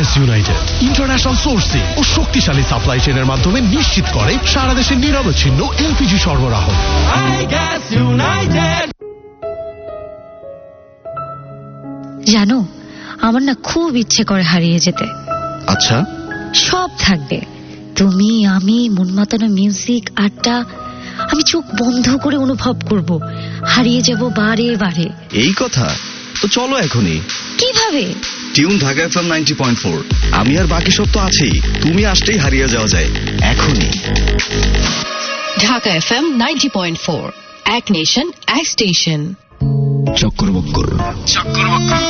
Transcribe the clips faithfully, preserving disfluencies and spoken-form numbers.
Gas United international sourcing ও শক্তিশালী supply চেইনের মাধ্যমে নিশ্চিত করে সারা দেশে নিরবচ্ছিন্ন এলপিজি সরবরাহ। Gas United. জানো, আমার না খুব ইচ্ছে করে হারিয়ে যেতে। আচ্ছা, সব থাকবে, তুমি, আমি, মন মাতানো মিউজিক, আড্ডা। আমি চোখ বন্ধ করে অনুভব করব, হারিয়ে যাব বারে বারে। এই কথা তো চলো এখনই। কিভাবে? Tune Dhaka FM ninety point four. আমি আর বাকি সব তো আছেই, তুমি আসতেই হারিয়ে যাওয়া যায় এখনই। Dhaka FM ninety point four, এক নেশন এক স্টেশন। চক্কর বক্কর চক্কর বক্কর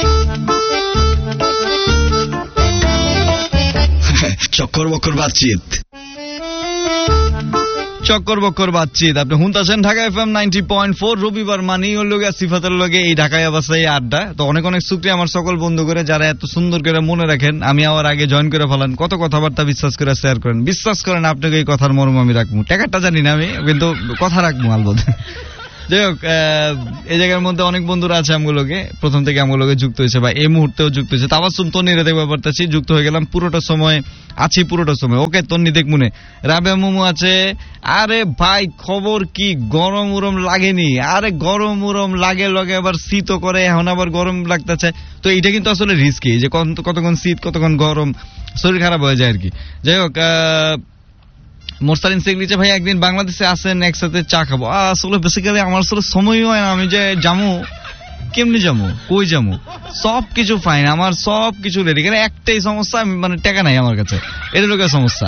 চক্কর বক্কর বাতচিত চক্কর বক্কর বাতচিত আপনি শুনতেছেন Dhaka FM ninety point four. রবিবার মানেই হল সিফাতের লগে এই ঢাকায় অবস্থায় আড্ডা। তো অনেক অনেক শুকরিয়া আমার সকল বন্ধু করে যারা এত সুন্দর করে মনে রাখেন। আমি আমার আগে জয়েন করে ফেলান, কত কথাবার্তা বিশ্বাস করে শেয়ার করেন। বিশ্বাস করেন আপনাকে এই কথার মর্ম আমি রাখবো। টাকাটা জানি না আমি, কিন্তু কথা রাখবো আলবদ। যাই হোক, এই জায়গার মধ্যে অনেক বন্ধুরা আছে আমগুলোকে প্রথম থেকে আমগুলোকে যুক্ত হয়েছে বা এই মুহূর্তেও যুক্ত হয়েছে। তাবাসসুম তন্নিরে দেখতে পারতেছি যুক্ত হয়ে গেলাম পুরোটা সময় আছি, পুরোটা সময় ওকে তন্নি দেখ মনে। রাবেয়া মুমু আছে। আরে ভাই খবর কি, গরম উরম লাগেনি? আরে গরম উরম লাগে, লগে আবার শীতও করে, এখন আবার গরম লাগতেছে। তো এইটা কিন্তু আসলে রিস্কি, যে কতক্ষণ শীত কতক্ষণ গরম, শরীর খারাপ হয়ে যায় আর কি। যাই হোক, মোরসালিন শেখ লিখছে ভাই একদিন বাংলাদেশে আসেন, একসাথে চা খাবো। আসলে বেসিক্যালি আমার আসলে সময় হয় না, আমি যে যাবো কেমনি যাবো, কই যাবো, সব কিছু ফাইন, আমার সব কিছু রেডি। কারণ একটাই সমস্যা, মানে টাকা নাই আমার কাছে, এটা লোকের সমস্যা।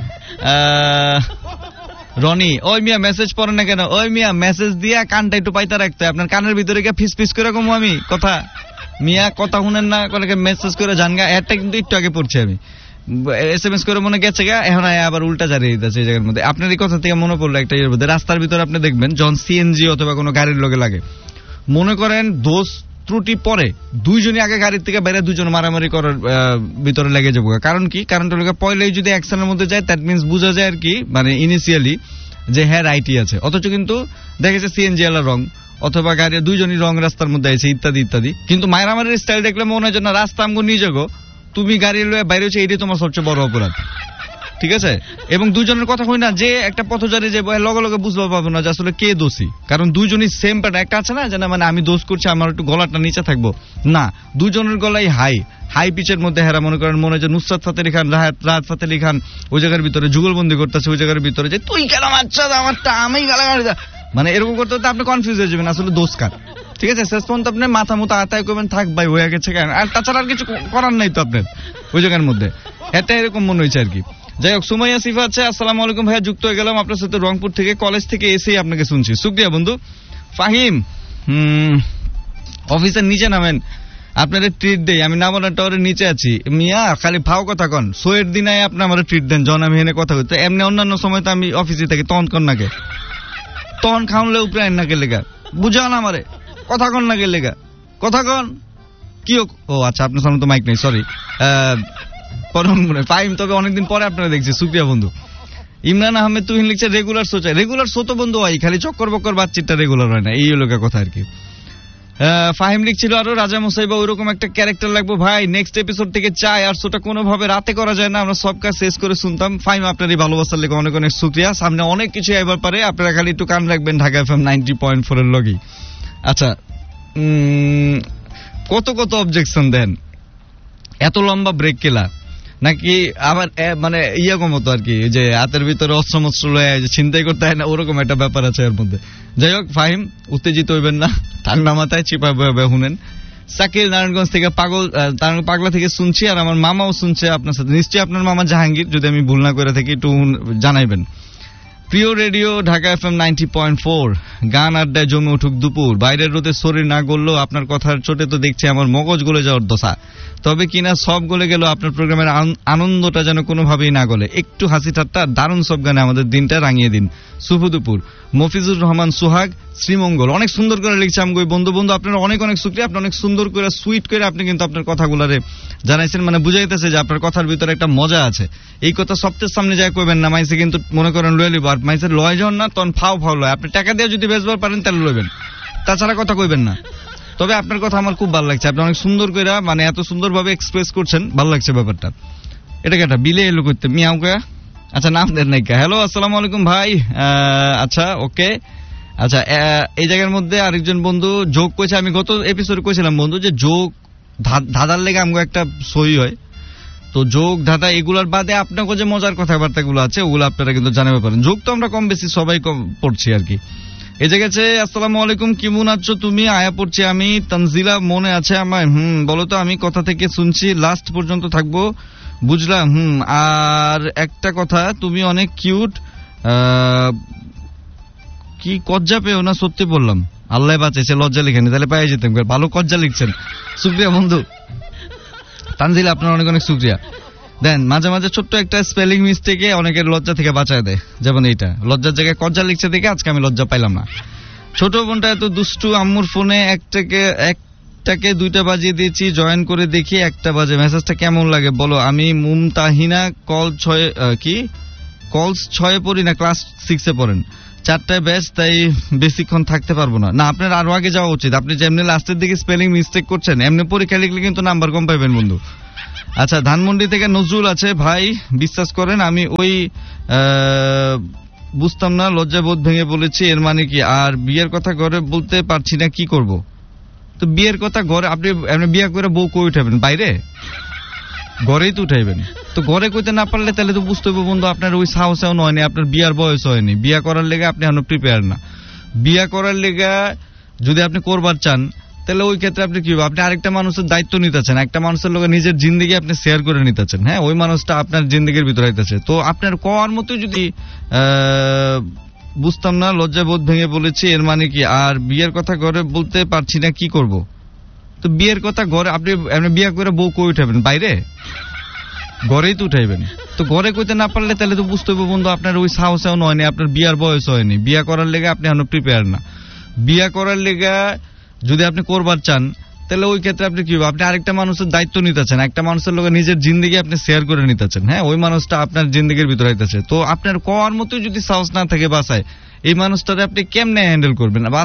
রনি, ওই মিয়া মেসেজ পড়ে না কেন? ওই মিয়া মেসেজ দিয়া কানটা একটু পাইতা রাখতে, আপনার কানের ভিতরে গিয়ে ফিস ফিস করে কমো আমি কথা। মিয়া কথা শুনেন না, মেসেজ করে জানগা। একটা কিন্তু একটু আগে পড়ছি আমি, এস এম এস করে মনে গেছে গা, এখন আবার উল্টা জারিয়ে দিতেছে এই জায়গার মধ্যে। আপনার এই কথা থেকে মনে পড়লো একটা ইয়ের মধ্যে, রাস্তার ভিতরে আপনি দেখবেন যখন সিএনজি অথবা কোনো গাড়ির লগে লাগে, মনে করেন দোষ ত্রুটি পরে দুইজনই আগে গাড়ির থেকে বেড়ে দুজন মারামারি করার ভিতরে লেগে যাবো। কারণ কি? কারণটা লোকে পয়লাই যদি অ্যাকশনের মধ্যে যায়, দ্যাট মিনস বোঝা যায় আর কি, মানে ইনিশিয়ালি যে হ্যাঁ রাইটই আছে, অথচ কিন্তু দেখেছে সিএনজি এলা রং, অথবা গাড়ি দুইজনই রং রাস্তার মধ্যে আছে, ইত্যাদি ইত্যাদি। কিন্তু মারামারির স্টাইল দেখলে মনে হয় না রাস্তা আমগো নিয়ে যাবো, তুমি গাড়ি লয়ে বাইরে হচ্ছে, এইটাই তোমার সবচেয়ে বড় অপরাধ। ঠিক আছে? এবং দুইজনের কথা হই না, যে একটা পথচারী যে লগে লগে বুঝতে পারবো না যে আসলে কে দোষী, কারণ দুইজনই সেম প্যাটার্ন। একটা আছে না যে না মানে আমি দোষ করছি, আমার একটু গলাটা নিচে থাকবো, না, দুইজনের গলাই হাই হাই পিচের মধ্যে। হেরা মনে করেন মনে হয় যে নুসরাত ফাতে আলী খান, রাহাত ফাতে আলী খান ওই জায়গার ভিতরে যুগলবন্দি করতেছে, ওই জায়গার ভিতরে যে তুই কেন মারছাস আমারটা, আমি গালাগালি, মানে এরকম করতে করতে আপনি কনফিউজ হয়ে যাবেন আসলে দোষ কার। ঠিক আছে? শেষ পর্যন্ত আপনি মাথা মতো আতায় করবেন, থাক ভাই হয়ে গেছে, আর তাছাড়া আর কিছু করার নাই তো আপনার ওই জায়গার মধ্যে। এটা এরকম মনে হয়েছে আর কি। যাই হোক, সুমাইয়া সিফা আছে, আসসালামু আলাইকুম ভাইয়া, যুক্ত হয়ে গেলাম আপনার সাথে রংপুর থেকে, কলেজ থেকে এসেই আপনাকে শুনছি। শুকরিয়া বন্ধু। ফাহিম, হম অফিসের নিচে নামেন, আপনার ট্রিট দেই। আমি নামানোর টাওয়ারের নিচে আছি। মিয়া খালি ফাও কথা কন, শোয়ের দিনে আপনি আমার ট্রিট দেন যখন আমি এনে কথা বলতে। এমনি অন্যান্য সময় তো আমি অফিসে থাকি, তখন কন নাকে, তখন খাওয়ালে উপরে আইন নাকে লেগা, বুঝাও না আমারে, কথা কন নাকে লেগা, কথা কন কি? ও আচ্ছা, আপনার সামনে তো মাইক নেই, সরি। ফাইম, তবে অনেকদিন পরে আপনারা দেখছি, শুকরিয়া বন্ধু। ইমরান আহমেদ তুহিন লিখছে রেগুলার শো চাই। রেগুলার শো তো বন্ধু হয়, খালি চক্কর বক্কর বাতচিতটা রেগুলার হয় না, এই লোকের কথা আর কি। ফাহিম লিখছিল আরো রাজা মুসাই বা ওইরকম একটা ক্যারেক্টার লাগবে ভাই, নেক্সট এপিসোড থেকে চাই, আর শোটা কোনোভাবে রাতে করা যায় না, আমরা সব কাজ শেষ করে শুনতাম। ফাহিম, আপনার এই ভালোবাসার লেগে অনেক অনেক শুকরিয়া। সামনে অনেক কিছু এবার পারে, আপনারা খালি একটু কান রাখবেন Dhaka FM ninety point four এর লগেই। আচ্ছা, কত কত অবজেকশন দেন, এত লম্বা ব্রেক কেলা নাকি আবার মানে ইয়া কমতো আর কি, যে হাতের ভিতরে অস্ত্র মস্ত্র লয়ে ছিনতাই করতে হয় না, ওরকম একটা ব্যাপার আছে এর মধ্যে। যাই হোক ফাহিম, উত্তেজিত হইবেন না, ঠান্ডা মাথায় চিপা বয়ে শুনেন। সাকিল নারায়ণগঞ্জ থেকে, পাগল পাগলা থেকে শুনছি, আর আমার মামাও শুনছে আপনার সাথে। নিশ্চয়ই আপনার মামা জাহাঙ্গীর, যদি আমি ভুল না করে থাকি একটু জানাইবেন। প্রিয় radio Dhaka FM ninety point four, গান আড্ডায় জমে উঠুক দুপুর, বাইরের রোদে শরীর না গললেও আপনার কথার চোটে তো দেখছি আমার মগজ গলে যাওয়ার দশা। তবে কিনা সব গলে গেল, আপনার প্রোগ্রামের আনন্দটা যেন কোনোভাবেই না গলে। একটু হাসি ঠাট্টা, দারুণ সব গানে আমাদের দিনটা রাঙিয়ে দিন। শুভ দুপুর। মফিজুর রহমান সোহাগ, শ্রীমঙ্গল, অনেক সুন্দর করে লিখছে আমগো বন্ধু বন্ধু, আপনার অনেক অনেক শুকরিয়া। আপনি অনেক সুন্দর করে সুইট করে আপনি কিন্তু আপনার কথাগুলারে জানাইছেন, মানে বুঝাইতেছে যে আপনার কথার ভিতরে একটা মজা আছে। এই কথা সবচেয়ে সামনে যায় কইবেন না, মাইসে কিন্তু মনে করেন লয়ে লিব, আর মাইসের লয় যখন না তখন ফাও ফাও লয়। আপনি টাকা দিয়ে যদি বেচবার পারেন তাহলে লইবেন, তাছাড়া কথা কইবেন না। তবে আপনার কথা আমার খুব ভালো লাগছে, আপনি অনেক সুন্দর করে মানে এত সুন্দরভাবে এক্সপ্রেস করছেন, ভালো লাগছে ব্যাপারটা। এটা কেটা বিলে এলো করতে মিয়াও কে? আচ্ছা নাম দেন নাই কে? হ্যালো আসসালামু আলাইকুম ভাই। আচ্ছা ওকে, আচ্ছা এই জায়গার মধ্যে আরেকজন বন্ধু যোগ করেছে, আমি গত এপিসোডে কইছিলাম বন্ধু যে যোগ ধাঁধার লেগে আমগো একটা সই হয়, তো যোগ ধাঁধা এগুলার বাদে আপনাকে যে মজার কথাবার্তা গুলো আছে ওগুলো আপনারা কিন্তু জানাতে পারেন। যোগ তো আমরা কম বেশি সবাই কম পড়ছি আর কি। এই জায়গাছে আসসালামু আলাইকুম, কেমন আছো তুমি? আয়া পড়ছি আমি, তানজিলা মনে আছে আমার? হুম বলো তো, আমি কথা থেকে শুনছি, লাস্ট পর্যন্ত থাকবো, বুঝলাম। হুম আর একটা কথা, তুমি অনেক কিউট, কি কজ্জা পেও না? সত্যি বললাম, আল্লাহ বাঁচাইছে, লজ্জা লিখেনি, তাহলে পাই যেতাম। ভালো কজ্জা লিখছেন, শুক্রিয়া বন্ধু তানজিলা, আপনার অনেক অনেক শুক্রিয়া। দেন মাঝে মাঝে ছোট্ট একটা স্পেলিং মিস্টেকে অনেকের লজ্জা থেকে বাঁচায় দেয়, যেমন এইটা লজ্জার জায়গায় কজ্জা লিখছে দেখে আজকে আমি লজ্জা পাইলাম না। ছোট বোনটা এত দুষ্টু, আম্মুর ফোনে একটাকে একটাকে দুইটা বাজিয়ে দিয়েছি, জয়েন করে দেখি একটা বাজে, মেসেজটা কেমন লাগে বলো? আমি মুমতাহিনা, কল ছয় কি কলস ছয়ে পড়ি না, ক্লাস সিক্সে পড়েন, চারটায় ব্যাচ, তাই বেশিক্ষণ থাকতে পারবো না। না আপনার আরো আগে যাওয়া উচিত, আপনি যেমনি লাস্টের দিকে স্পেলিং মিস্টেক করছেন, এমনি পরীক্ষা লিখলে কিন্তু নাম্বার কম পাইবেন বন্ধু। আচ্ছা ধানমন্ডি থেকে নজরুল আছে, ভাই বিশ্বাস করেন আমি ওই বুঝতাম না, লজ্জাবোধ ভেঙে বলেছি, এর মানে কি? আর বিয়ের কথা ঘরে বলতে পারছি না, কি করব? তো বিয়ের কথা ঘরে, আপনি এমনি বিয়ে করে বউ কই উঠাবেন? বাইরে? ঘরেই তো উঠাইবেন। তো ঘরে কইতে না পারলে তাহলে তো বুঝতে হবে বন্ধু আপনার ওই সাহসেও নয়নি, আপনার বিয়ার বয়স হয়নি, বিয়া করার লেগে আপনি এখনো প্রিপেয়ার না। বিয়া করার লেগে যদি আপনি করবার চান তাহলে ওই ক্ষেত্রে আপনি কি, আপনি আরেকটা মানুষের দায়িত্ব নিতেছেন, একটা মানুষের লোক নিজের জিন্দগি আপনি শেয়ার করে নিতেছেন, হ্যাঁ ওই মানুষটা আপনার জিন্দগির ভিতরে আইতেছে। তো আপনার কোয়ার মতো যদি বুঝতাম না, লজ্জাবোধ ভেঙে বলেছি, এর মানে কি? আর বিয়ের কথা ঘরে বলতে পারছি না, কি করব? তো বিয়ের কথা ঘরে, আপনি এমনি বিয়ে করে বউ কই উঠাবেন? বাইরে? ঘরেই তো উঠাইবেন। তো ঘরে কইতে না পারলে তাহলে তো বুঝতে হবে বন্ধু আপনার ওই সাহসেও নয়নি, আপনার বিয়ার বয়স হয়নি, বিয়া করার লেগে আপনি এখনো প্রিপেয়ার না। বিয়া করার লেগে যদি আপনি করবার চান তাহলে ওই ক্ষেত্রে আপনি কি, আপনি আরেকটা মানুষের দায়িত্ব নিতেছেন, একটা মানুষের লোক নিজের জিন্দগি আপনি শেয়ার করে নিতেছেন, হ্যাঁ ওই মানুষটা আপনার জিন্দগির ভিতরে আইতেছে। তো আপনার কোয়ার মতো যদি সাহস না থাকে বাসায়, এই মানুষটারে আপনি কেমনে হ্যান্ডেল করবেন?